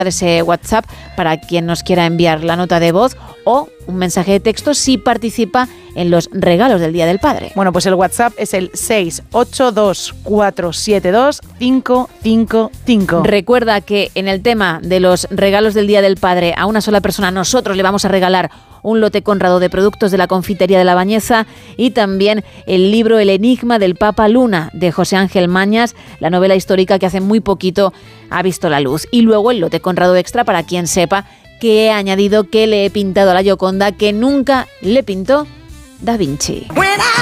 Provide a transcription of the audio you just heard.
ese WhatsApp para quien nos quiera enviar la nota de voz o un mensaje de texto si participa en los regalos del Día del Padre. Bueno, pues el WhatsApp es el 682472555. Recuerda que en el tema de los regalos del Día del Padre a una sola persona nosotros le vamos a regalar un lote Conrado de productos de la confitería de La Bañeza y también el libro El enigma del Papa Luna de José Ángel Mañas, la novela histórica que hace muy poquito ha visto la luz. Y luego el lote Conrado extra para quien sepa que he añadido que le he pintado a la Gioconda que nunca le pintó Da Vinci.